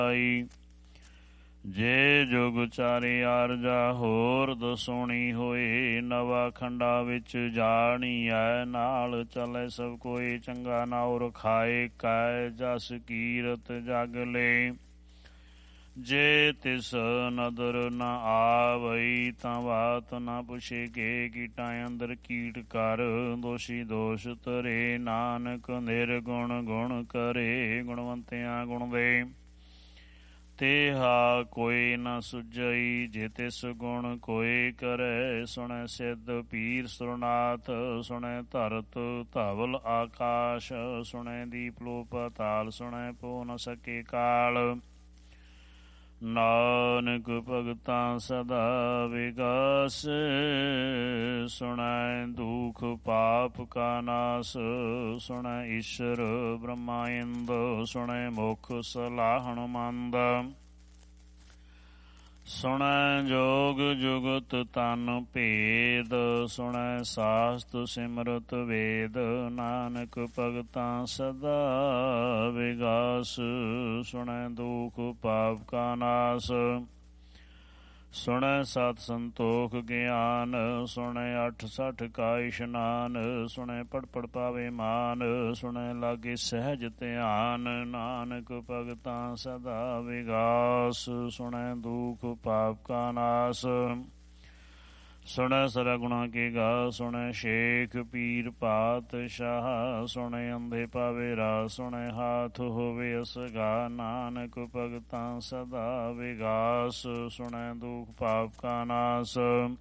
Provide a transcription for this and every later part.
ਜੇ ਜੁਗ ਚਾਰੇ ਆਰਜਾ ਹੋਰ ਦਸੋਣੀ ਹੋਏ। ਨਵਾ ਖੰਡਾ ਵਿੱਚ ਜਾਣੀਐ ਨਾਲ ਚਲੇ ਸਭ ਕੋਈ। ਚੰਗਾ ਨਾਉ ਰਖਾਏ ਕੈ ਜਸ ਕੀਰਤ ਜਗ ਲੇ। ਜੇ ਤਿਸ ਨਦਰ ਨ ਆਵਈ ਤਾਂ ਬਾਤ ਨ ਪੁੱਛੇ ਕੇ। ਕੀਟਾਂ ਅੰਦਰ ਕੀਟ ਕਰ ਦੋਸ਼ੀ ਦੋਸ਼ ਧਰੇ। ਨਾਨਕ ਨਿਰਗੁਣ ਗੁਣ ਕਰੇ ਗੁਣਵੰਤਿਆਂ ਗੁਣ ਦੇ। ਤੇਹਾ ਕੋਈ ਨ ਸੁਝਈ ਜੇ ਤਿਸ ਗੁਣ ਕੋਈ ਕਰੇ। ਸੁਣੈ ਸਿੱਧ ਪੀਰ ਸੁਰਨਾਥ ਸੁਣੈ ਧਰਤ ਧਵਲ ਆਕਾਸ਼। ਸੁਣੈ ਦੀਪ ਲੋ ਪਾਤਾਲ ਸੁਣੈ ਪੋ ਨ ਸਕੇ ਕਾਲ। ਨਾਨਕ ਭਗਤਾਂ ਸਦਾ ਵਿਗਾਸ। ਸੁਣੈ ਦੁਖ ਪਾਪ ਕਾ ਨਾਸ। ਸੁਣੈ ਈਸ਼ਰ ਬ੍ਰਹਮਾ ਇੰਦ। ਸੁਣੈ ਮੁਖ ਸਲਾਹਣ ਮੰਦ। ਸੁਣੈ ਜੋਗ ਜੁਗਤ ਤਨ ਭੇਦ। ਸੁਣੈ ਸਾਸਤ ਸਿਮਰਤ ਵੇਦ। ਨਾਨਕ ਭਗਤਾਂ ਸਦਾ ਵਿਗਾਸ। ਸੁਣੈ ਦੁਖ ਪਾਪ ਕਾ ਨਾਸ। ਸੁਣੈ ਸਤ ਸੰਤੋਖ ਗਿਆਨ। ਸੁਣੈ 68 ਕਾ ਇਸ਼ਨਾਨ। ਸੁਣੈ ਪੜ ਪੜ ਪਾਵੇ ਮਾਨ। ਸੁਣੈ ਲਾਗੇ ਸਹਿਜ ਧਿਆਨ। ਨਾਨਕ ਭਗਤਾਂ ਸਦਾ ਵਿਗਾਸ। ਸੁਣੈ ਦੁਖ ਪਾਪ ਕਾ ਨਾਸ। ਸੁਣੈ ਸਰਾ ਗੁਣਾ ਕੇ ਗਾ। ਸੁਣੈ ਸ਼ੇਖ ਪੀਰ ਪਾਤਸ਼ਾਹ। ਸੁਣੈ ਅੰਧੇ ਪਾਵੇ ਰਾਹ। ਸੁਣੈ ਹਾਥ ਹੋਵੇ ਅਸਗਾ। ਨਾਨਕ ਭਗਤਾਂ ਸਦਾ ਵਿਗਾਸ। ਸੁਣੈ ਦੁਖ ਪਾਪ ਕਾ ਨਾਸ।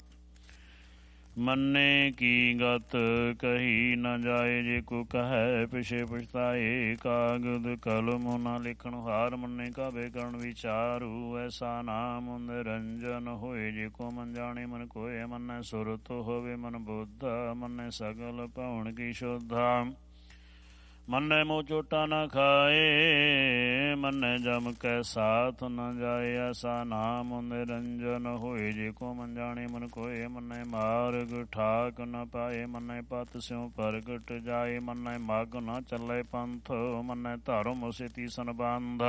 ਮੰਨੇ ਕੀ ਗਤ ਕਹੀ ਨ ਜਾਏ। ਜੇ ਕੋ ਕਹੈ ਪਿਛੇ ਪਛਤਾਏ। ਕਾਗਦ ਕਲਮ ਨ ਲਿਖਣ ਹਾਰ। ਮੰਨੇ ਕਾਵੇ ਕਰਨ ਵਿਚਾਰੂ। ਐਸਾ ਨਾਮ ਨਿਰੰਜਨ ਹੋਏ। ਜੇ ਕੋ ਮਨ ਜਾਣੇ ਮਨ ਕੋਏ। ਮੰਨੈ ਸੁਰਤ ਹੋਵੇ ਮਨ ਬੁੱਧ। ਮੰਨੈ ਸਗਲ ਭਉਣ ਕੀ ਸ਼ੁੱਧਾ। ਮੰਨੈ ਮੋਹ ਚੋਟਾ ਨ ਖਾਏ। ਮੰਨੈ ਜਮ ਕੈ ਸਾਥ ਨ ਜਾਏ। ਐਸਾ ਨਾਮ ਨਿਰੰਜਨ ਹੋਏ। ਜੇ ਕੋ ਮਨ ਜਾਣੇ ਮਨ ਕੋਏ। ਮੰਨੈ ਮਾਰਗ ਠਾਕ ਨ ਪਾਏ। ਮੰਨੈ ਪਤ ਸਿਉ ਪ੍ਰਗਟ ਜਾਏ। ਮੰਨੈ ਮਗ ਨ ਚੱਲੇ ਪੰਥ। ਮੰਨੈ ਧਰਮ ਸੇਤੀ ਸੰਬੰਧ।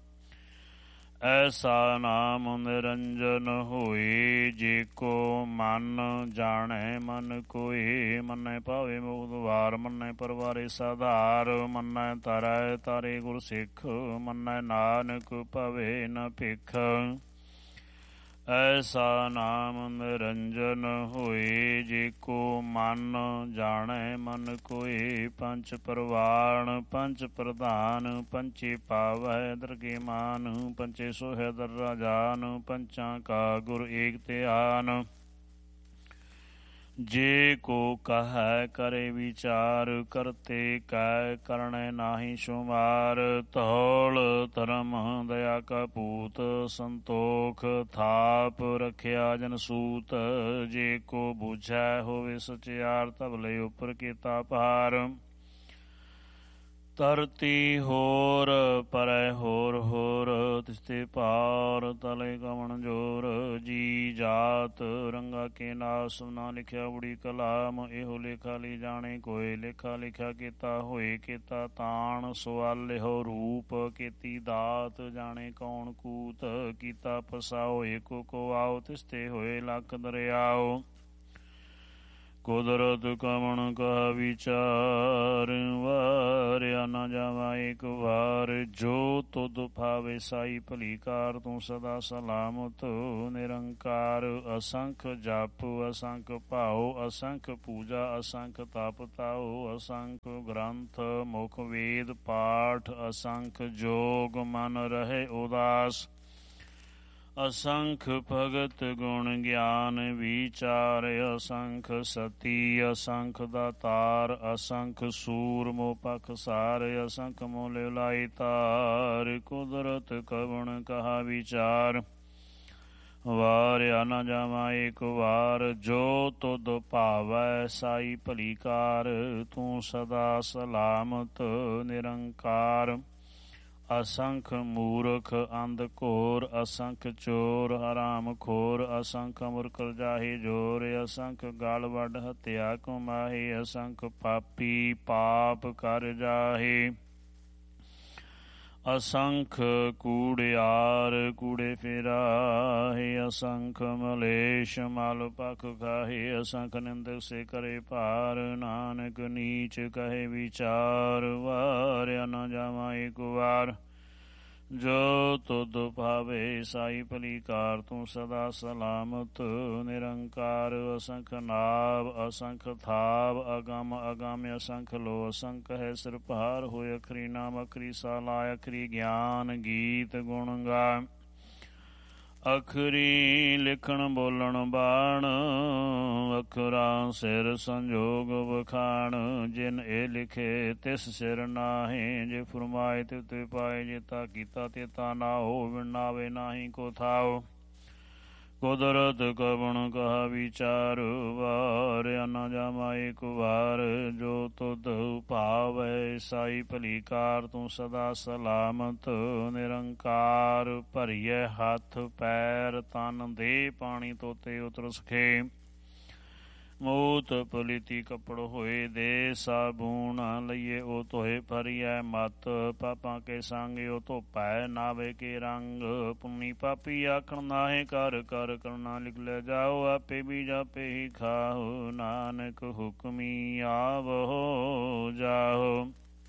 ਐਸਾ ਨਾਮ ਨਿਰੰਜਨ ਹੋਏ। ਜੇ ਕੋ ਮਨ ਜਾਣੈ ਮਨ ਕੋਏ। ਮੰਨੈ ਪਾਵੇ ਮੁਕਤ ਵਾਰ। ਮੰਨੈ ਪਰਵਾਰੇ ਸਾਧਾਰ। ਮੰਨੈ ਤਰੈ ਤਾਰੇ ਗੁਰ ਸਿੱਖ। ਮੰਨੈ ਨਾਨਕ ਭਵੇ ਨ ਭਿਖ। ਐਸਾ ਨਾਮ ਨਿਰੰਜਨ ਹੋਏ। ਜੇ ਕੋ ਮਨ ਜਾਣੈ ਮਨ ਕੋਏ। ਪੰਚ ਪਰਵਾਣ ਪੰਚ ਪ੍ਰਧਾਨ। ਪੰਚੇ ਪਾਵੈ ਦਰਗੇ ਮਾਨ। ਪੰਚੇ ਸੋਹੈ ਦਰ ਰਾਜਾਨ। ਪੰਚਾਂ ਕਾ ਗੁਰ ਏਕ ਧਿਆਨ। ਜੇ ਕੋ ਕਹੈ ਕਰੇ ਵਿਚਾਰ। ਕਰਤੇ ਕੈ ਕਰਣੈ ਨਾਹੀ ਸ਼ੁਮਾਰ। ਧੌਲ ਧਰਮ ਦਇਆ ਕਾ ਪੂਤ। ਸੰਤੋਖ ਥਾਪ ਰਖਿਆ ਜਨ ਸੂਤ। ਜੇ ਕੋ ਬੁਝੈ ਹੋਵੇ ਸਚਿਆਰ। ਧਵਲੇ ਉਪਰ ਕੀਤਾ ਭਾਰ। ਧਰਤੀ ਹੋਰ ਪਰੈ ਹੋਰ ਹੋਰ। ਤਿਸਤੇ ਭਾਰ ਤਲੇ ਕਵਣ ਜੋਰ। ਜੀ ਜਾਤ ਰੰਗਾ ਕੇ ਨਾਸ। ਨਾ ਲਿਖਿਆ ਉੜੀ ਕਲਾਮ। ਇਹੋ ਲੇਖਾ ਲੀ ਜਾਣੇ ਕੋਏ। ਲੇਖਾ ਲਿਖਿਆ ਕੀਤਾ ਹੋਏ। ਕੀਤਾ ਤਾਣ ਸਵਾਲਿਓ ਰੂਪ। ਕੀਤੀ ਦਾਤ ਜਾਣੇ ਕੌਣ ਕੂਤ। ਕੀਤਾ ਪਸਾਓ ਏਕੋ ਕੋ ਆਓ। ਤਿਸਤੇ ਹੋਏ ਲੱਖ ਦਰਿਆਓ। ਕੁਦਰਤ ਕਵਣ ਕਾ ਵਿਚਾਰ। ਵਾਰਿਆ ਨ ਜਾਵਾ ਏਕ ਵਾਰ। ਜੋ ਤੁਧ ਭਾਵੇ ਸਾਈ ਭਲੀ ਕਾਰ। ਤੂੰ ਸਦਾ ਸਲਾਮਤ ਨਿਰੰਕਾਰ। ਅਸੰਖ ਜਪ ਅਸੰਖ ਭਾਉ। ਅਸੰਖ ਪੂਜਾ ਅਸੰਖ ਤਪ ਤਾਉ। ਅਸੰਖ ਗ੍ਰੰਥ ਮੁਖ ਵੇਦ ਪਾਠ। ਅਸੰਖ ਜੋਗ ਮਨ ਰਹੇ ਉਦਾਸ। ਅਸੰਖ ਭਗਤ ਗੁਣ ਗਿਆਨ ਵਿਚਾਰ। ਅਸੰਖ ਸਤੀ ਅਸੰਖ ਦਾਤਾਰ। ਅਸੰਖ ਸੂਰ ਮੋਹ ਪਖਸਾਰ। ਅਸੰਖ ਮੋਹ ਲਿਵ ਲਾਈ ਤਾਰ। ਕੁਦਰਤ ਕਵਣ ਕਹਾ ਵਿਚਾਰ। ਵਾਰਿਆ ਨ ਜਾਵਾ ਏਕ ਵਾਰ। ਜੋ ਤੁਧ ਭਾਵੈ ਸਾਈ ਭਲੀ ਕਾਰ। ਤੂੰ ਸਦਾ ਸਲਾਮਤ ਨਿਰੰਕਾਰ। ਅਸੰਖ ਮੂਰਖ ਅੰਧ ਘੋਰ। ਅਸੰਖ ਚੋਰ ਹਰਾਮ ਖੋਰ। ਅਸੰਖ ਮੁਰਖ ਜਾਹੇ ਜੋਰ। ਅਸੰਖ ਗਲ ਵੱਢ ਹੱਤਿਆ ਕਮਾਹੇ। ਅਸੰਖ ਪਾਪੀ ਪਾਪ ਕਰ ਜਾਹੇ। ਅਸੰਖ ਕੂੜਿਆਰ ਕੂੜੇ ਫੇਰਾਹੇ, ਅਸੰਖ ਮਲੇਸ਼ ਮਲ ਪਖ ਖਾਹੇ, ਅਸੰਖ ਨਿੰਦਕ ਸੇ ਕਰੇ ਭਾਰ, ਨਾਨਕ ਨੀਚ ਕਹੇ ਵਿਚਾਰ, ਵਾਰਿਆ ਨਾ ਜਾਵਾਂ ਏਕ ਵਾਰ। ਜੋ ਤੁਧ ਭਾਵੇ ਸਾਈ ਭਲੀ ਕਾਰ, ਤੂੰ ਸਦਾ ਸਲਾਮਤ ਨਿਰੰਕਾਰ। ਅਸੰਖ ਨਾਭ ਅਸੰਖ ਥਾਵ, ਅਗਮ ਅਗਮ ਅਸੰਖ ਲੋ, ਅਸੰਖ ਹੈ ਸਿਰ ਭਾਰ, ਹੋਇ ਅਖਰੀ ਨਾਮ ਅਖਰੀ ਸਾਲਾ, ਅਖਰੀ ਗਿਆਨ ਗੀਤ ਗੁਣ ਗਾ। ਅਖਰੀ ਲਿਖਣ ਬੋਲਣ ਬਾਣ, ਅਖਰਾਂ ਸਿਰ ਸੰਜੋਗ ਵਖਾਣ। ਜਿਨ ਇਹ ਲਿਖੇ ਤਿਸ ਸਿਰ ਨਾਹੀਂ, ਜੇ ਫਰਮਾਏ ਤਿਵ ਤੇ ਪਾਏ, ਜੇ ਤਾ ਕੀਤਾ ਤੇ ਤਾ ਨਾ ਹੋ, ਵਿਣਾਵੇ ਨਾਹੀ ਕੋ ਥਾਓ। ਕੁਦਰਤ ਕਵਣ ਕਹਾ ਵਿਚਾਰ, ਵਾਰਿਆ ਨਾ ਜਾਵਾਂ ਏਕ ਵਾਰ। ਜੋ ਤੁਧ ਭਾਵੈ ਸਾਈ ਭਲੀ ਕਾਰ, ਤੂੰ ਸਦਾ ਸਲਾਮਤ ਨਿਰੰਕਾਰ। ਭਰੀਐ ਹੱਥ ਪੈਰ ਤਨ ਦੇ, ਪਾਣੀ ਧੋਤੇ ਉਤਰ ਸਖੇ। ਮੂਤ ਪਲੀਤੀ ਕੱਪੜ ਹੋਏ ਦੇ, ਸਾਬੂਨ ਲਈਏ ਉਹ ਧੋਏ। ਭਰੀਐ ਮਤ ਪਾਪਾਂ ਕੇ ਸੰਗ, ਉਹ ਧੋਪੈ ਨਾਵੇ ਕੇ ਰੰਗ। ਪੁੰਨੀ ਪਾਪੀ ਆਖਣ ਨਾਹੇ, ਕਰ ਕਰ ਕਰਨਾ ਲਿਖ ਲੈ ਜਾਓ। ਆਪੇ ਬੀਜ ਆਪੇ ਹੀ ਖਾਓ, ਨਾਨਕ ਹੁਕਮੀ ਆਵੋ ਜਾਓ।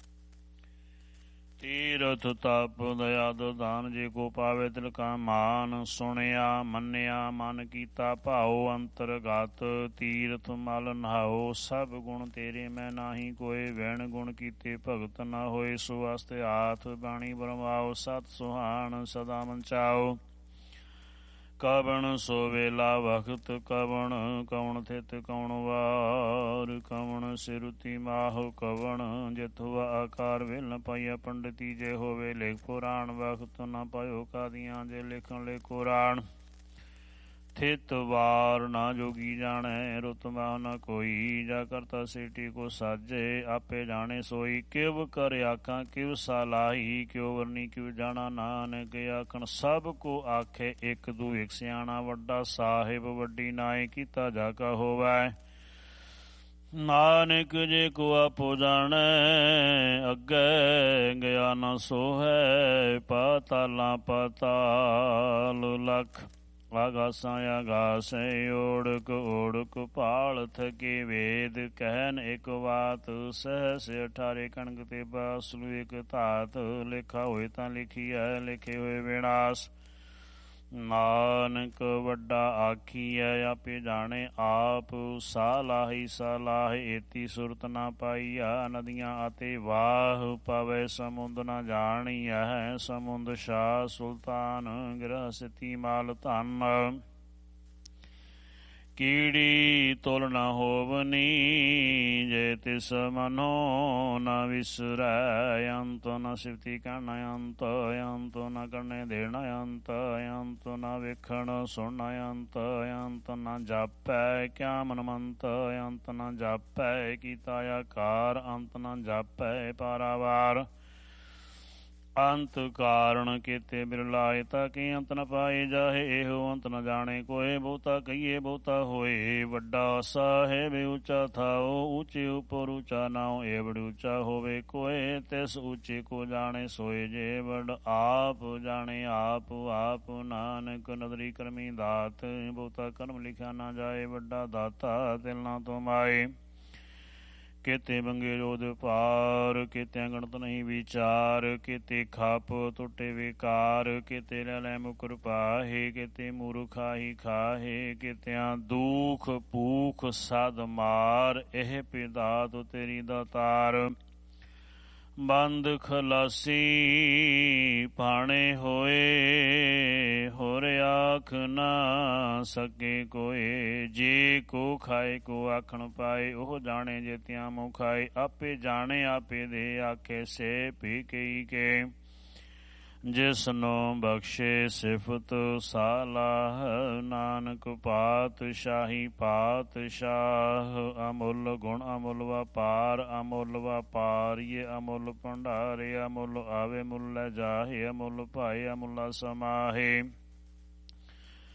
ਤੀਰਥ ਤਪ ਦਇਆ ਦਾਨ, ਜੇ ਕੋ ਪਾਵੇ ਤਿਲ ਕਾ ਮਾਨ। ਸੁਣਿਆ ਮੰਨਿਆ ਮਨ ਕੀਤਾ ਭਾਓ, ਅੰਤਰਗਤ ਤੀਰਥ ਮਲ ਨਹਾਓ। ਸਭ ਗੁਣ ਤੇਰੇ ਮੈਂ ਨਾਹੀ ਕੋਏ, ਵੈਣ ਗੁਣ ਕੀਤੇ ਭਗਤ ਨਾ ਹੋਏ। ਸੋ ਵਾਸਤੇ ਹਾਥ ਬਾਣੀ ਬਰਮਾਓ, ਸਤ ਸੁਹਾਣ ਸਦਾ ਮੰਚਾਓ। ਕਵਣ ਸੋ ਵੇਲਾ ਵਖਤ ਕਵਣ, ਕਵਣ ਥਿਤ ਕਵਣ ਵਾਰ। ਕਵਣ ਸਿਰੁਤੀ ਮਾਹੁ ਕਵਣ, ਜਿਥੁ ਆਕਾਰ ਵੇਲ ਨ ਪਾਈਆ। ਪੰਡਤੀ ਜੇ ਹੋਵੇ ਲੇਖ ਪੁਰਾਣ, ਵਖਤ ਨਾ ਪਾਇਓ ਕਾਦੀਆਂ, ਜੇ ਲਿਖਣ ਲੈ ਕੁਰਾਨ। ਥਿਤ ਵਾਰ ਨਾ ਜੋਗੀ ਜਾਣੈ, ਰੁਤਬਾ ਨਾ ਕੋਈ। ਜਾ ਕਰਤਾ ਸੇਟੀ ਕੋ ਸਾਜੇ, ਆਪੇ ਜਾਣੇ ਸੋਈ। ਕਿਵ ਕਰ ਆਖਾਂ ਕਿਵ ਸਾਲਾਹੀ, ਕਿਉ ਵਰਨੀ ਕਿਉ ਜਾਣਾ। ਨਾਨਕ ਆਖਣ ਸਭ ਕੋ ਆਖੇ, ਇੱਕ ਦੂ ਇੱਕ ਸਿਆਣਾ। ਵੱਡਾ ਸਾਹਿਬ ਵੱਡੀ ਨਾਏ, ਕੀਤਾ ਜਾ ਕਾ ਹੋਵੈ। ਨਾਨਕ ਜੇ ਕੋ ਆਪੋ ਜਾਣੈ, ਅੱਗੇ ਗਿਆ ਨਾ ਸੋਹੈ। ਪਾਤਾਲਾਂ ਪਾਤਾਲ ਲਖ, ਆਗਾਸਾਂ ਆਗਾਸ। ਓੜਕ ਓੜਕ ਪਾਲ ਥਕੇ, ਵੇਦ ਕਹਿਨ ਇੱਕ ਬਾਤ। ਸਹਸ 18 ਕਣਕ ਤੇ ਬਾਸਲੂ ਇੱਕ ਧਾਤ। ਲਿਖਾ ਹੋਏ ਤਾਂ ਲਿਖੀਐ, ਲਿਖੇ ਹੋਏ ਵਿਨਾਸ਼। ਨਾਨਕ ਵੱਡਾ ਆਖੀਐ, ਆਪੇ ਜਾਣੇ ਆਪ। ਸਾਲਾਹੀ ਸਾਲਾਹ ਏਤੀ ਸੁਰਤ ਨਾ ਪਾਈਆ। ਨਦੀਆਂ ਅਤੇ ਵਾਹ ਪਵੈ, ਸਮੁੰਦ ਨਾ ਜਾਣੀਐ। ਸਮੁੰਦ ਸ਼ਾਹ ਸੁਲਤਾਨ, ਗ੍ਰਹਸਤੀ ਮਾਲ ਧਨ। ਕੀੜੀ ਤੁਲ ਨਾ ਹੋਵਨੀ, ਜੇ ਤਿਸ ਮਨੋ ਨਾ ਵਿਸਰੈ। ਅੰਤ ਨਾ ਸਿਫਤੀ ਕਹਿਣ ਅੰਤ, ਅੰਤ ਨਾ ਕਰਨੇ ਦੇਣਾ ਅੰਤ। ਅੰਤ ਨਾ ਵੇਖਣ ਸੁਣਨਾ ਅੰਤ, ਅੰਤ ਨਾ ਜਾਪੈ ਕਿਆ ਮਨਮੰਤ। ਅੰਤ ਨਾ ਜਾਪੈ ਕੀਤਾ ਆਕਾਰ, ਅੰਤ ਨਾ ਜਾਪੈ ਪਾਰਾਵਾਰ। ਅੰਤ ਕਾਰਣ ਕੀਤੇ ਬਿਰਲਾਏ, ਤਾਂ ਕਿ ਅੰਤ ਨ ਪਾਏ ਜਾਹੇ। ਇਹੋ ਅੰਤ ਨ ਜਾਣੇ ਕੋਏ, ਬਹੁਤਾ ਕਹੀਏ ਬਹੁਤਾ ਹੋਏ। ਵੱਡਾ ਸਾਹਿਬ ਉੱਚਾ ਥਾਓ, ਉੱਚੇ ਉੱਪਰ ਉੱਚਾ ਨਾਉ। ਇਹ ਬੜ ਉੱਚਾ ਹੋਵੇ ਕੋਏ, ਤਿਸ ਉੱਚੇ ਕੋ ਜਾਣੇ ਸੋਏ। ਜੇ ਵਡ ਆਪ ਜਾਣੇ ਆਪ ਆਪ, ਨਾਨਕ ਨਦਰੀ ਕਰਮੀ ਦਾਤ। ਬਹੁਤਾ ਕਰਮ ਲਿਖਿਆ ਨਾ ਜਾਏ, ਵੱਡਾ ਦਾਤਾ ਤਿਲ ਨਾ ਤੁਮਾਏ। ਕਿਤੇ ਬੰਗੇ ਜੋਧ ਪਾਰ, ਕਿਤੇ ਗਣਤ ਨਹੀਂ ਵਿਚਾਰ। ਕਿਤੇ ਖਾਪ ਟੁੱਟੇ ਵਿਕਾਰ, ਕਿਤੇ ਲੈ ਲੈ ਮੁਕਰ ਪਾਹੇ। ਕਿਤੇ ਮੂਰਖਾਹੀ ਖਾਹੇ, ਕਿਤਿਆਂ ਦੁਖ ਭੂਖ ਸਦ ਮਾਰ। ਇਹ ਪਿਦਾਤ ਤੇਰੀ ਦਾਤਾਰ। ਬੰਦ ਖਲਾਸੀ ਭਾਣੇ ਹੋਏ, ਹੋਰ ਆਖ ਨਾ ਸਕੇ ਕੋਏ। ਜੇ ਕੋ ਖਾਏ ਕੋ ਆਖਣ ਪਾਏ, ਉਹ ਜਾਣੇ ਜੇਤਿਆਂ ਮੁ ਖਾਏ। ਆਪੇ ਜਾਣੇ ਆਪੇ ਦੇ ਆਖੇ, ਸੇ ਭੀ ਕਈ ਕੇ। ਜਿਸਨੂੰ ਬਖਸ਼ੇ ਸਿਫਤ ਸਾਲਾਹ, ਨਾਨਕ ਪਾਤਸ਼ਾਹੀ ਪਾਤਸ਼ਾਹ। ਅਮੁੱਲ ਗੁਣ ਅਮੁੱਲ ਵਪਾਰ, ਅਮੁੱਲ ਵਪਾਰੀਏ ਅਮੁੱਲ ਭੰਡਾਰੇ। ਅਮੁੱਲ ਆਵੇ ਮੁੱਲ ਲੈ ਜਾਹੇ, ਅਮੁੱਲ ਭਾਏ ਅਮੁੱਲਾ ਸਮਾਹੇ।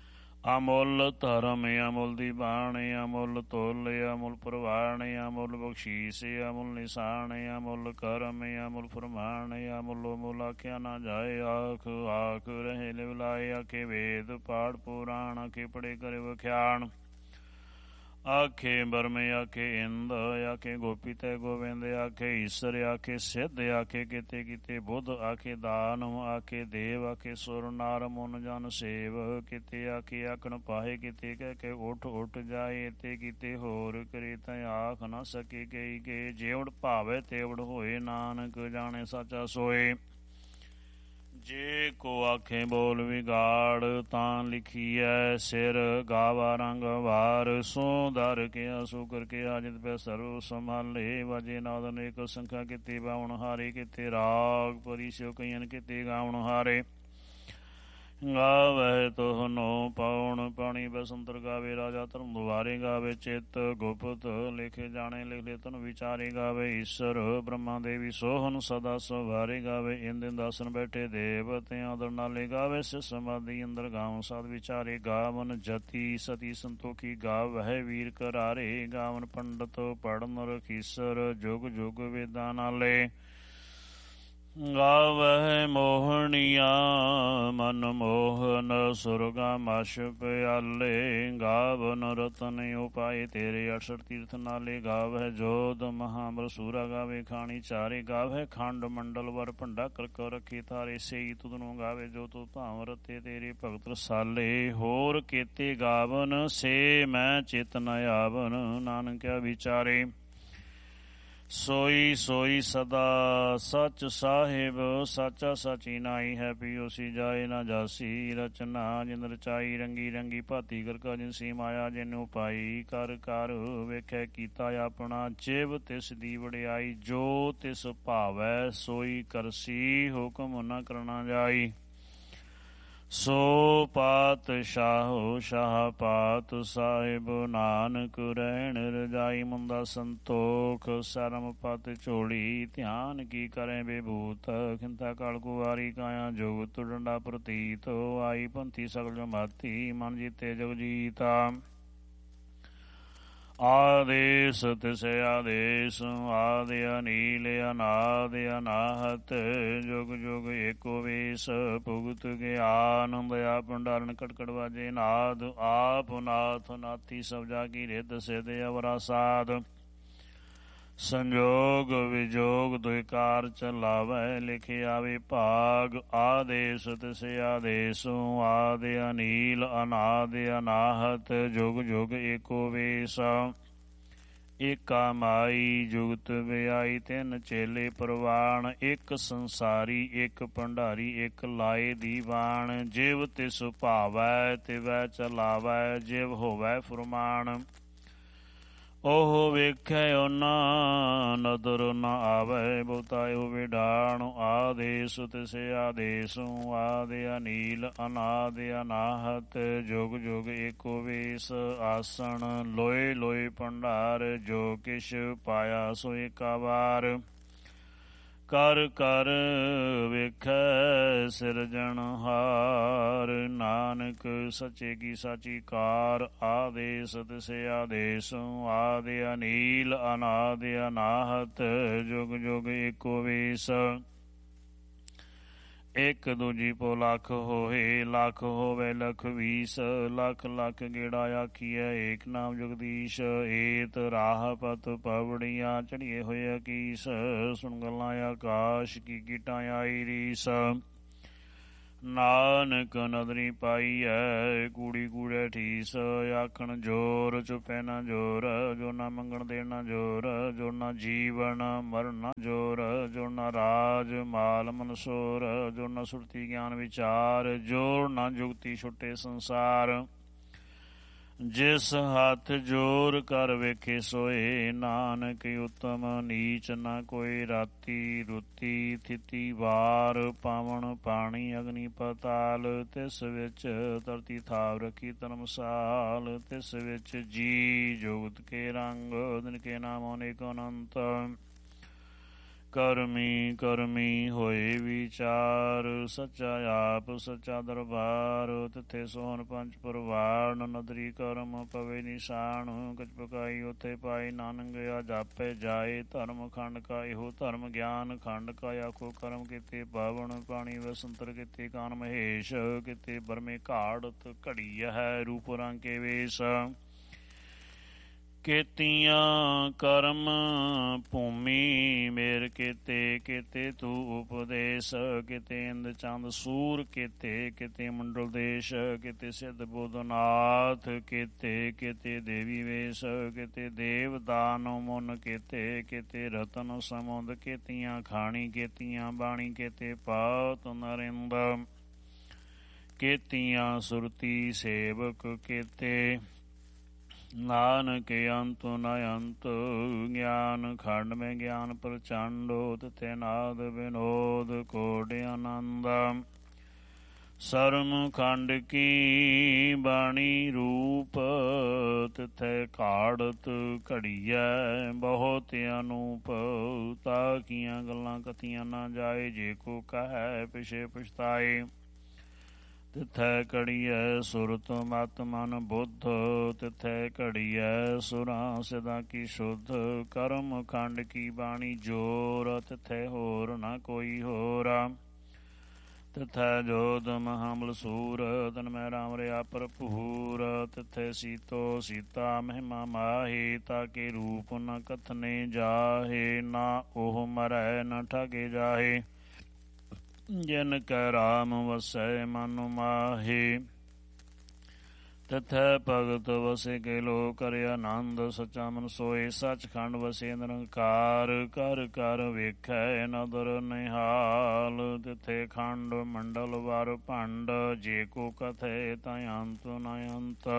ਅਮੁੱਲ ਧਰਮ ਅਮੁੱਲ ਦੀ ਬਾਣ ਅਮੁੱਲ ਤੋਲ ਅਮੁੱਲ ਪ੍ਰਵਾਣ ਅਮੁੱਲ ਬਖਸ਼ੀਸ ਅਮੁੱਲ ਨਿਸ਼ਾਨ ਅਮੁੱਲ ਕਰਮ ਅਮੁੱਲ ਫਰਮਾਨ ਅਮੁੱਲੋ ਮੁੱਲ ਆਖਿਆ ਨਾ ਜਾਏ। ਆਖ ਆਖ ਰਹੇ ਲਿਵਲਾਏ ਆਖੇ ਵੇਦ ਪਾਠ ਪੁਰਾਣ ਆਖੇ ਪੜੇ ਕਰੇ ਵਖਿਆਣ। ਆਖੇ ਬਰਮੇ ਆਖੇ ਇੰਦ ਆਖੇ ਗੋਪੀ ਤੈ ਗੋਬਿੰਦ ਆਖੇ ਈਸਰ ਆਖੇ ਸਿੱਧ ਆਖੇ ਕਿਤੇ ਕਿਤੇ ਬੁੱਧ ਆਖੇ ਦਾਨਵ ਆਖੇ ਦੇਵ ਆਖੇ ਸੁਰ ਨਾਰ ਮੁਨ ਜਨ ਸੇਵ। ਕਿਤੇ ਆਖੇ ਆਖਣ ਪਾਹੇ ਕਿਤੇ ਕਹਿ ਕੇ ਉੱਠ ਉੱਠ ਜਾਏ। ਤੇ ਕਿਤੇ ਹੋਰ ਕਰੇ ਤੈ ਆਖ ਨਾ ਸਕੇ ਕਈ ਕੇ। ਜੇਵੜ ਭਾਵੇ ਤੇਵੜ ਹੋਏ ਨਾਨਕ ਜਾਣੇ ਸਾਚਾ ਸੋਏ। ਜੇ ਕੋ ਆਖੇ ਬੋਲ ਵਿਗਾੜ ਤਾਂ ਲਿਖੀਐ ਸਿਰ ਗਾਵਾ ਰੰਗ ਵਾਰ। ਸੋ ਦਰ ਕਿਆ ਸੋ ਕਰ ਕਿਆ ਜਿਤ ਪੈ ਸਰਵ ਸੰਭਾਲੇ। ਵਾਜੇ ਨਾਦ ਅਨੇਕ ਸੰਖਿਆ ਕਿਤੇ ਬਾਵਣ ਹਾਰੇ। ਕਿਤੇ ਰਾਗ ਪਰੀ ਸਿਓ ਕਈਆਂ ਕਿਤੇ ਗਾਵਣ ਹਾਰੇ। ਗਾਵਹਿ ਤੋਹਨੋ ਪਾਉਣ ਪਾਣੀ ਬਸੰਤਰ ਗਾਵੇ। ਰਾਜਾ ਧਰਮ ਦੁਆਰੇ ਗਾਵੇ ਚਿੱਤ ਗੁਪਤ ਲਿਖੇ ਜਾਣੇ। ਲਿਖ ਲੈ ਤਨ ਵਿਚਾਰੇ ਗਾਵੇ ਈਸ਼ਰ ਬ੍ਰਹਮਾ ਦੇਵੀ ਸੋਹਨ ਸਦਾ ਸਵਾਰੇ ਗਾਵੇ। ਇੰਦਿਨ ਦਾਸਨ ਬੈਠੇ ਦੇਵ ਤੇ ਆਦਰ ਨਾਲੇ ਗਾਵੇ। ਸਿ ਸਮਾਧੀ ਅੰਦਰ ਗਾਵਨ ਸਾਧ ਵਿਚਾਰੇ। ਗਾਵਨ ਜਤੀ ਸਤੀ ਸੰਤੋਖੀ ਗਾਵਹਿ ਵੀਰ ਕਰਾਰੇ। ਗਾਵਨ ਪੰਡਤ ਪੜਨ ਰਖੀਸਰ ਜੁਗ ਜੁਗ ਵੇਦਾਂ ਨਾਲੇ। ਗਾਵਹਿ ਮੋਹਣੀਆਂ ਮਨ ਮੋਹਨ ਸੁਰਗਾ ਮਛ ਪਿਆਲੇ। ਗਾਵਨ ਰਤਨ ਉਪਾਏ ਤੇਰੇ 68 ਤੀਰਥ ਨਾਲੇ। ਗਾਵਹਿ ਜੋਧ ਮਹਾਬਲ ਸੂਰਾ ਗਾਵੇ ਖਾਣੀ ਚਾਰੇ। ਗਾਵਹਿ ਖੰਡ ਮੰਡਲ ਵਰ ਭੰਡਾ ਕਰਕ ਰੱਖੇ ਥਾਰੇ। ਸਈ ਤੁਧ ਨੂੰ ਗਾਵੇ ਜੋ ਤੁ ਭਾਵ ਰਤੇ ਤੇਰੇ ਭਗਤ ਰਸਾਲੇ। ਹੋਰ ਕੇਤੇ ਗਾਵਨ ਸੇ ਮੈਂ ਚਿਤ ਨ ਆਵਨ ਨਾਨਕਿਆ ਵਿਚਾਰੇ। ਸੋਈ ਸੋਈ ਸਦਾ ਸੱਚ ਸਾਹਿਬ ਸਾਚਾ ਸਾਚੀ ਨਾਈ ਹੈ। ਪਿਓਸੀ ਜਾਏ ਨਾ ਜਾਸੀ ਰਚਨਾ ਜਿਨ ਰਚਾਈ। ਰੰਗੀ ਰੰਗੀ ਭਾਤੀ ਕਰਕਾ ਜਿਨਸੀ ਮਾਇਆ। ਜਿਨੂੰ ਪਾਈ ਕਰ ਕਰ ਵੇਖੈ ਕੀਤਾ ਆਪਣਾ। ਜਿਵ ਤਿਸ ਦੀ ਵਡਿਆਈ ਜੋ ਤਿਸ ਭਾਵੈ ਸੋਈ ਕਰਸੀ। ਹੁਕਮ ਨ ਕਰਨਾ ਜਾਈ। ਸੋ ਪਾਤਸ਼ਾਹੋ ਸ਼ਾਹ ਪਾਤ ਸਾਹਿਬ ਨਾਨਕ ਰਹਿਣ ਰਜਾਈ। ਮੁੰਦਾ ਸੰਤੋਖ ਸਰਮ ਪਤ ਝੋਲੀ। ਧਿਆਨ ਕੀ ਕਰੇ ਬੇਭੂਤ ਖਿੰਤਾ ਕਾਲ ਕੁਵਾਰੀ। ਕਾਇਆ ਜੁਗਤ ਡੰਡਾ ਪ੍ਰਤੀਤ ਆਈ ਪੰਥੀ ਸਗਲ ਜਮਾਤੀ। ਮਨ ਜੀਤੇ ਜਗ ਜੀਤਾ। ਆਦੇਸ ਤਿਸ ਆਦੇਸ ਆਦਿ ਅਨੀਲ ਅਨਾਦ ਅਨਾਹਤ। ਜੁਗ ਜੁਗ ਏਕੋ ਵੇਸ ਭੁਗਤ ਗਿਆਨ। ਦਇਆ ਭੰਡਾਰਨ ਕਟਕਟ ਵਾਜੇ ਨਾਦ। ਆਪ ਨਾਥ ਨਾਥੀ ਸਭ ਜਾ ਕੀ ਰਿੱਧ ਸਿਧ ਅਵਰਾ ਸਾਧ। ਸੰਜੋਗ ਵਿਜੋਗ ਦੁਇ ਕਾਰ ਚਲਾਵੈ ਲਿਖੇ ਆਵੇ ਭਾਗ। ਆਦੇਸ ਤਿਸ ਆਦੇਸ ਆਦਿ ਅਨੀਲ ਅਨਾਦ ਅਨਾਹਤ। ਜੁਗ ਜੁਗ ਏਕੋ ਵੇਸ ਏਕਾ ਮਾਈ। ਜੁਗਤ ਵਿਆਈ ਤਿੰਨ ਚੇਲੇ ਪ੍ਰਵਾਨ। ਇੱਕ ਸੰਸਾਰੀ ਇੱਕ ਭੰਡਾਰੀ ਇੱਕ ਲਾਏ ਦੀਵਾਨ। ਜਿਵ ਤਿਸ ਭਾਵੈ ਤਿਵੈ ਚਲਾਵੈ ਜਿਵ ਹੋਵੈ ਫੁਰਮਾਨ। ਉਹ ਵੇਖੈ ਓਨਾ ਨਦਰ ਨ ਆਵੈ ਬਹੁਤਾ ਇਹੋ ਵਿਡਾਣ। ਆਦੇਸ ਤਿਸ ਆਦੇਸ ਆਦਿ ਅਨੀਲ ਅਨਾਦ ਅਨਾਹਤ। ਜੁਗ ਜੁਗ ਏਕੋ ਵੇਸ ਆਸਣ ਲੋਏ ਲੋਏ ਭੰਡਾਰ। ਜੋ ਕਿਛ ਪਾਇਆ ਸੋ ਏਕਾ ਵਾਰ। ਕਰ ਕਰ ਵੇਖੈ ਸਿਰਜਣਹਾਰ। ਨਾਨਕ ਸੱਚੇ ਕੀ ਸਾਚੀ ਕਾਰ। ਆਦੇਸ ਤਿਸ ਆਦੇਸ ਆਦਿ ਅਨੀਲ ਅਨਾਦ ਅਨਾਹਤ। ਜੁਗ ਜੁਗ ਏਕੋ ਵੇਸ ਇੱਕ ਦੂਜੀ ਪੋ ਲੱਖ ਹੋਏ। ਲੱਖ ਹੋਵੇ ਲਖ ਵੀਸ। ਲੱਖ ਲੱਖ ਗੇੜਾ ਆਖੀਐ ਏਕ ਨਾਮ ਜਗਦੀਸ਼। ਏਤ ਰਾਹ ਪਤ ਪਵੜੀਆਂ ਚੜੀਏ ਹੋਏ ਅਕੀਸ। ਸੁਣ ਗੱਲਾਂ ਆਕਾਸ਼ ਕੀ ਕੀਟਾਂ ਆਈ ਰੀਸ। ਨਾਨਕ ਨਦਰੀ ਪਾਈਐ ਕੂੜੀ ਕੂੜੇ ਠੀਸ। ਆਖਣ ਜੋਰ ਚੁਪੈ ਨਾ ਜੋਰ। ਜੋ ਨਾ ਮੰਗਣ ਦੇਣ ਨਾ ਜੋਰ। ਜੋ ਨਾ ਜੀਵਨ ਮਰਨ ਨਾ ਜੋਰ। ਜੋ ਨਾ ਰਾਜ ਮਾਲ ਮਨਸੋਰ। ਜੋ ਨਾ ਸੁਰਤੀ ਗਿਆਨ ਵਿਚਾਰ। ਜੋਰ ਨਾ ਜੁਗਤੀ ਛੁੱਟੇ ਸੰਸਾਰ। ਜਿਸ ਹੱਥ ਜੋਰ ਕਰ ਵੇਖੇ ਸੋਏ। ਨਾਨਕ ਉਤਮ ਨੀਚ ਨਾ ਕੋਈ। ਰਾਤੀ ਰੁਤੀ ਥਿਤੀ ਵਾਰ। ਪਾਵਨ ਪਾਣੀ ਅਗਨੀ ਪਤਾਲ। ਤਿਸ ਵਿੱਚ ਧਰਤੀ ਥਾਵ ਰੱਖੀ ਧਰਮਸਾਲ। ਤਿਸ ਵਿੱਚ ਜੀ ਜੁਗਤ ਕੇ ਰੰਗ। ਦਿਨ ਕੇ ਨਾਮ ਅਨੇਕ ਅਨੰਤ। ਕਰਮੀ ਕਰਮੀ ਹੋਏ ਵਿਚਾਰ, ਸੱਚਾ ਆਪ ਸੱਚਾ ਦਰਬਾਰ। ਤਿੱਥੇ ਸੋਹਣ ਪੰਜ ਪਰਵਾਣ, ਨਦਰੀ ਕਰਮ ਪਵੇ ਨਿਸ਼ਾਨ। ਕਛ ਪਕਾਈ ਉਥੇ ਪਾਏ, ਨਾਨਕ ਗਿਆ ਜਾਪੇ ਜਾਏ। ਧਰਮ ਖੰਡ ਕਾ ਇਹੋ ਧਰਮ ਗਿਆਨ, ਖੰਡ ਕਾ ਆਖੋ ਕਰਮ। ਕੀਤੇ ਪਾਵਨ ਪਾਣੀ ਵਸੰਤਰ, ਕੀਤੇ ਕਾਨ ਮਹੇਸ਼। ਕੀਤੇ ਬਰਮੇ ਘਾੜਤ ਘੜੀ ਹੈ, ਰੂਪ ਰੰਗ ਕੇ ਵੇਸ਼। ਕੀਤੀਆਂ ਕਰਮ ਭੂਮੀ ਮੇਰ ਕੀਤੇ, ਕੀਤੇ ਤੂੰ ਉਪਦੇਸ਼। ਕੀਤੇ ਇੰਦ ਚੰਦ ਸੂਰ ਕੀਤੇ, ਕੀਤੇ ਮੰਡਲ ਦੇਸ਼। ਕੀਤੇ ਸਿੱਧ ਬੁੱਧਨਾਥ ਕੀਤੇ, ਕੀਤੇ ਦੇਵੀ ਵੇਸ਼। ਕੀਤੇ ਦੇਵ ਦਾਨਵ ਮੁਨ ਕੀਤੇ, ਕੀਤੇ ਰਤਨ ਸਮੁੰਦ। ਕੀਤੀਆਂ ਖਾਣੀ ਕੀਤੀਆਂ ਬਾਣੀ, ਕੀਤੇ ਪਾਤ ਨਰਿੰਦ। ਕੀਤੀਆਂ ਸੁਰਤੀ ਸੇਵਕ ਕੀਤੇ, ਨਾਨਕ ਅੰਤ ਨ ਅੰਤ। ਗਿਆਨ ਖੰਡ ਮੈਂ ਗਿਆਨ ਪ੍ਰਚੰਡ, ਤਿਥੇ ਨਾਦ ਵਿਨੋਦ ਕੋਟ ਆਨੰਦ। ਸਰਮ ਖੰਡ ਕੀ ਬਾਣੀ ਰੂਪ, ਤਿਥੇ ਘਾੜਤ ਘੜੀਐ ਬਹੁਤ ਅਨੂਪ। ਤਾਕੀਆਂ ਗੱਲਾਂ ਕਥੀਆਂ ਨਾ ਜਾਏ, ਜੇ ਕੋ ਕਹੈ ਪਿਛੇ ਪਛਤਾਏ। ਤਿਥੈ ਘੜੀਐ ਸੁਰਤ ਮਤ ਮਨ ਬੁੱਧ, ਤਿਥੈ ਘੜੀਐ ਸੁਰਾਂ ਸਿਦਾ ਕੀ ਸ਼ੁੱਧ। ਕਰਮ ਖੰਡ ਕੀ ਬਾਣੀ ਜੋਰ, ਤਿਥੈ ਹੋਰ ਨਾ ਕੋਈ ਹੋਰ। ਤਿਥੈ ਜੋਧ ਮਹਾਬਲ ਸੂਰ, ਤਨ ਮੈਂ ਰਾਮ ਰਿਆ ਭਰਪੂਰ। ਤਿਥੈ ਸੀਤੋ ਸੀਤਾ ਮਹਿਮਾ ਮਾਹੀ, ਤਾਕੇ ਰੂਪ ਨ ਕਥਨੇ ਜਾਹੇ। ਨਾ ਉਹ ਮਰੈ ਨ ਠਾਗੇ ਜਾਹੇ, ਜਿਨ ਕੈ ਰਾਮ ਵਸੈ ਮਨ ਮਾਹੀ। ਤਿਥੈ ਭਗਤ ਵਸੇ ਕੇ ਲੋ ਕਰਿ ਆਨੰਦ, ਸੱਚਾ ਮਨ ਸੋਏ ਸੱਚਖੰਡ ਵਸੇ ਨਿਰੰਕਾਰ। ਘਰ ਘਰ ਵੇਖੈ ਨਦਰ ਨਿਹਾਲ, ਤਿਥੇ ਖੰਡ ਮੰਡਲ ਵਰ ਭੰਡ। ਜੇ ਕੋ ਕਥੈ ਤਾਂ ਅੰਤ ਨ ਅੰਤ।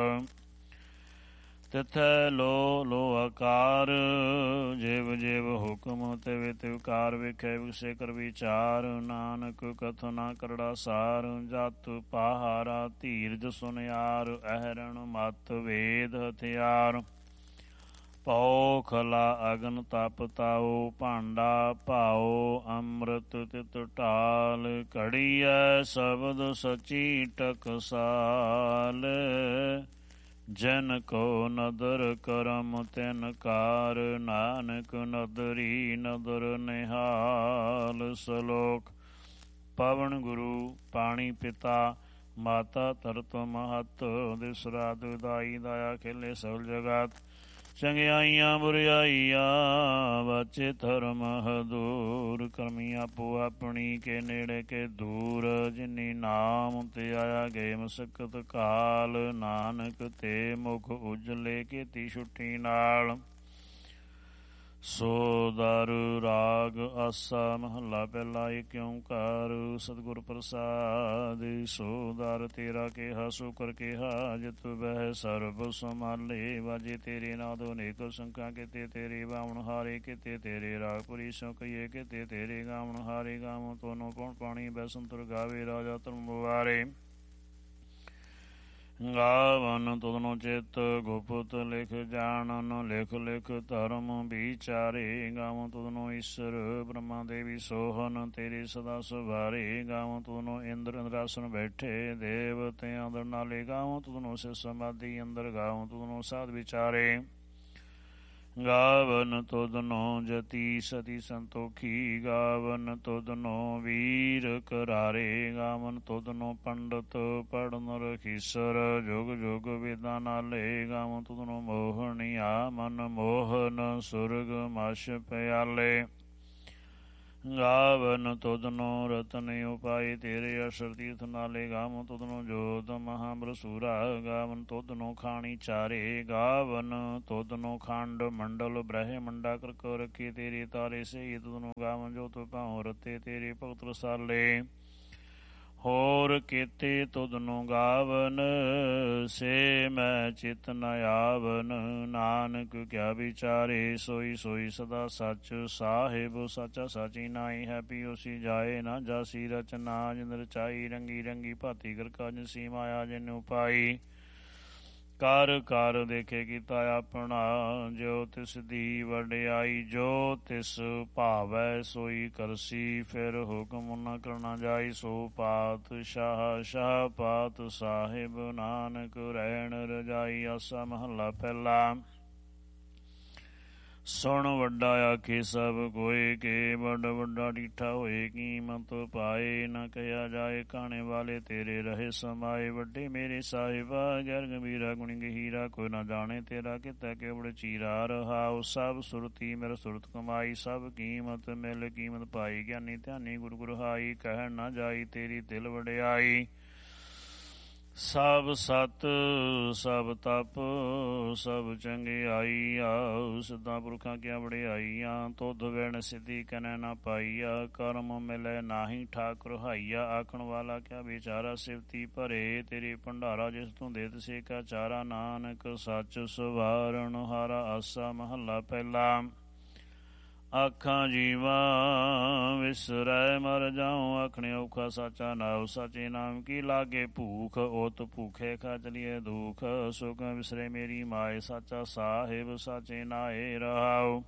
ਤਿਥੈ ਲੋ ਲੋ ਆਕਾਰ, ਜਿਵ ਜਿਵ ਹੁਕਮ ਤਿਵ ਤਿਵ ਕਾਰ। ਵੇਖੈ ਵਿਗਸੇ ਕਰ ਵਿਚਾਰ, ਨਾਨਕ ਕਥ ਨਾ ਕਰੜਾ ਸਾਰ। ਜਤ ਪਹਾਰਾ ਧੀਰਜ ਸੁਨਿਆਰ, ਅਹਰਣ ਮਤ ਵੇਦ ਹਥਿਆਰ। ਪਉ ਖਲਾ ਅਗਨ ਤਪ ਤਾਉ, ਭਾਂਡਾ ਭਾਉ ਅੰਮ੍ਰਿਤ ਤਿਤ ਢਾਲ। ਘੜੀਐ ਸ਼ਬਦ ਸਚੀ ਟਕਸਾਲ, ਜਿਨ ਕੋ ਨਦਰ ਕਰਮ ਤਿਨ ਕਾਰ। ਨਾਨਕ ਨਦਰੀ ਨਦਰ ਨਿਹਾਲ। ਸਲੋਕ। ਪਵਨ ਗੁਰੂ ਪਾਣੀ ਪਿਤਾ, ਮਾਤਾ ਧਰਤ ਮਹਤ। ਦਿਸ ਰਾਤ ਦਾਈ ਦਾਇਆ ਖੇਲੇ ਸਗਲ ਜਗਤ। ਚੰਗਿਆਈਆਂ ਬੁਰਿਆਈਆਂ ਵਾਚੇ ਧਰਮ ਹਦੂਰ। ਕਰਮੀ ਆਪੋ ਆਪਣੀ ਕੇ ਨੇੜੇ ਕੇ ਦੂਰ। ਜਿਨੀ ਨਾਮ ਤੇ ਆਇਆ ਗਏ ਮਸਕਤ ਕਾਲ। ਨਾਨਕ ਤੇ ਮੁਖ ਉਜਲੇ ਕੀਤੀ ਛੁੱਟੀ ਨਾਲ। ਸੋ ਦਰ ਰਾਗ ਆਸਾ ਮਹੱਲਾ ਪਹਿਲਾ। ਏਕ ਓਂਕਾਰ ਸਤਿਗੁਰ ਪ੍ਰਸਾਦਿ। ਸੋ ਦਰ ਤੇਰਾ ਕਿਹਾ ਸੋ ਕਰ ਕਿਹਾ, ਜਿਤ ਬਹਿ ਸਰਬ ਸੰਭਾਲੇ। ਵਾਜੇ ਤੇਰੇ ਨਾਦੋ ਅਨੇਕ ਸੰਖਾ, ਕਿਤੇ ਤੇਰੇ ਬਾਵਣ ਹਾਰੇ। ਕਿਤੇ ਤੇਰੇ ਰਾਗ ਪੁਰੀ ਸੋ ਕਹੀਏ, ਕਿਤੇ ਤੇਰੇ ਗਾਵਣ ਹਾਰੇ। ਗਾਵਨ ਤੋਨੋ ਪਉਣ ਪਾਣੀ ਬੈਸੰਤਰ ਗਾਵੇ, ਰਾਜਾ ਧਰਮ ਦੁਆਰੇ। ਗਾਵਨ ਤੁਧਨੋ ਚਿਤ ਗੁਪਤ ਲਿਖ ਜਾਣਨ। ਲਿਖ ਲਿਖ ਧਰਮ ਵਿਚਾਰੇ। ਗਾਵਨ ਤੁਧਨੋ ਈਸ਼ਰ ਬ੍ਰਹਮਾ ਦੇਵੀ ਸੋਹਨ, ਤੇਰੇ ਸਦਾ ਸੁਭਾਰੇ। ਗਾਵਨ ਤੁਧਨੋ ਇੰਦਰ ਇੰਦਰਾਸਨ ਬੈਠੇ, ਦੇਵਤੇ ਅੰਦਰ ਨਾਲੇ। ਗਾਵਨ ਤੁਧਨੋ ਸਿਰ ਸਮਾਧੀ ਅੰਦਰ। ਗਾਵਨ ਤੁਧਨੋ ਸਾਧ ਵਿਚਾਰੇ। ਗਾਵਨ ਤੁਧਨੋ ਜਤੀ ਸਤੀ ਸੰਤੋਖੀ। ਗਾਵਨ ਤੁਧਨੋ ਵੀਰ ਕਰਾਰੇ। ਗਾਵਨ ਤੁਧਨੋ ਪੰਡਤ ਪੜਨ ਰਖੀਸਰ। ਜੁਗ ਜੁਗ ਵੇਦਾਂ ਨਾਲੇ। ਗਾਵਨ ਤੁਧਨੋ ਮੋਹਣੀਆ ਮਨ ਮੋਹਨ, ਸੁਰਗ ਮਛ ਪਿਆਲੇ। ਗਾਵਨ ਤੁਧਨੋ ਰਤਨ ਉਪਾਏ, ਤੇਰੇ ਅਸ਼ਰ ਤੀਰਥ ਨਾਲੇ। ਗਾਵਨ ਤੁਧਨੋ ਜੋਤ ਮਹਾਬਲ ਸੂਰਾ। ਗਾਵਨ ਤੁਧਨੋ ਖਾਣੀ ਚਾਰੇ। ਗਾਵਨ ਤੁਧਨੋ ਖੰਡ ਮੰਡਲ ਬ੍ਰਹਿਮੰਡਾ ਕਰ ਕੋ ਰਖੇ, ਤੇਰੇ ਤਾਰੇ ਸਹੀ ਤੁਧਨੋ। ਗਾਵਨ ਜੋ ਤੁ ਭਾਉ ਰਤੇ, ਤੇਰੇ ਭਗਤ ਰਸਾਲੇ। ਹੋਰ ਕੀਤੇ ਤੁਧਨੋ ਗਾਵਨ, ਸੇ ਮੈਂ ਚਿਤ ਨ ਆਵਨ। ਨਾਨਕ ਕਿਆ ਵਿਚਾਰੇ, ਸੋਈ ਸੋਈ ਸਦਾ ਸੱਚ। ਸਾਹਿਬ ਸਾਚਾ ਸਾਚੀ ਨਾਈ ਹੈ, ਪਿਓਸੀ ਜਾਏ ਨਾ ਜਾਸੀ ਰਚਨਾ। ਜਿਨ ਰਚਾਈ ਰੰਗੀ ਰੰਗੀ ਭਾਤੀ ਕਰ ਕਾਜ, ਸੀ ਮਾਇਆ ਜਿਨ ਉਪਾਈ। ਕਰ ਕਰ ਦੇਖੇ ਕੀਤਾ ਆਪਣਾ, ਜੋ ਤਿਸ ਦੀ ਵਡਿਆਈ, ਜੋ ਤਿਸ ਭਾਵੈ ਸੋਈ ਕਰਸੀ। ਫਿਰ ਹੁਕਮ ਨ ਕਰਨਾ ਜਾਈ, ਸੋ ਪਾਤਸ਼ਾਹ ਸ਼ਾਹ ਪਾਤ ਸਾਹਿਬ, ਨਾਨਕ ਰਹਿਣ ਰਜਾਈ। ਆਸਾ ਮਹੱਲਾ ਪਹਿਲਾ। ਸੁਣ ਵੱਡਾ ਆਖੇ ਸਭ ਕੋਇ, ਕੇ ਵੱਡ ਵੱਡਾ ਡੀਠਾ ਹੋਏ, ਕੀਮਤ ਪਾਏ ਨ ਕਹਿਆ ਜਾਏ। ਕਾਣੇ ਵਾਲੇ ਤੇਰੇ ਰਹੇ ਸਮਾਏ, ਵੱਡੇ ਮੇਰੇ ਸਾਹਿਬਾ, ਗੈਰ ਗੰਭੀਰਾ ਗੁਣੀ ਗਹੀਰਾ, ਕੋਈ ਨਾ ਜਾਣੇ ਤੇਰਾ ਕਿਤਾ ਕੇਵੜ ਚੀਰਾ। ਰਹਾਉ ਸਭ ਸੁਰਤੀ ਮੇਰਾ ਸੁਰਤ ਕਮਾਈ, ਸਭ ਕੀਮਤ ਮਿਲ ਕੀਮਤ ਪਾਈ। ਗਿਆਨੀ ਧਿਆਨੀ ਗੁਰ ਗੁਰ ਹਾਈ, ਕਹਿਣ ਨਾ ਜਾਈ ਤੇਰੀ ਦਿਲ ਵਡਿਆਈ। ਸਭ ਸਤ ਸਭ ਤਪ ਸਭ ਚੰਗਿਆਈ, ਆਉ ਸਿੱਧਾ ਪੁਰਖਾਂ ਕਿਆ ਵਡਿਆਈਆਂ। ਤੁਧ ਵਿਣ ਸਿੱਧੀ ਕਨੈ ਨਾ ਪਾਈਆ, ਕਰਮ ਮਿਲੈ ਨਾਹੀ ਠਾਕੁਰ ਹਾਈਆ। ਆਖਣ ਵਾਲਾ ਕਿਆ ਵਿਚਾਰਾ, ਸਿਵਤੀ ਭਰੇ ਤੇਰੇ ਭੰਡਾਰਾ। ਜਿਸ ਤੂੰ ਦੇ ਤਿਸੇ ਕਾ ਚਾਰਾ, ਨਾਨਕ ਸੱਚ ਸਵਾਰਨ ਹਾਰਾ। ਆਸਾ ਮਹੱਲਾ ਪਹਿਲਾ। ਆਖਾਂ ਜੀਵਾ ਵਿਸਰੈ ਮਰ ਜਾਉ, ਆਖਣੇ ਔਖਾ ਸਾਚਾ ਨਾਉ। ਸਾਚੇ ਨਾਮ ਕੀ ਲਾਗੇ ਭੂਖ, ਓਤ ਭੂਖੇ ਖਾ ਚਲੀਏ ਦੁਖ। ਸੁਖ ਵਿਸਰੇ ਮੇਰੀ ਮਾਏ, ਸਾਚਾ ਸਾਹਿਬ ਸਾਚੇ ਨਾਏ। ਰਹਾਉ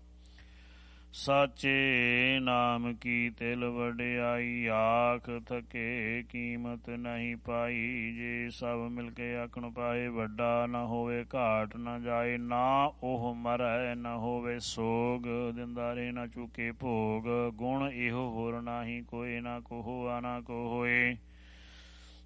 ਸਾਚੇ ਨਾਮ ਕੀ ਤਿਲ ਵਡਿਆਈ, ਆਖ ਥਕੇ ਕੀਮਤ ਨਹੀਂ ਪਾਈ। ਜੇ ਸਭ ਮਿਲ ਕੇ ਆਖਣ ਪਾਏ, ਵੱਡਾ ਨਾ ਹੋਵੇ ਘਾਟ ਨਾ ਜਾਏ। ਨਾ ਉਹ ਮਰੈ ਨਾ ਹੋਵੇ ਸੋਗ, ਦਿੰਦਾ ਰਹੇ ਨਾ ਚੁਕੇ ਭੋਗ। ਗੁਣ ਇਹੋ ਹੋਰ ਨਾਹੀ ਕੋਈ, ਨਾ ਕੋਹ ਆ ਨਾ ਕੋ ਹੋਏ।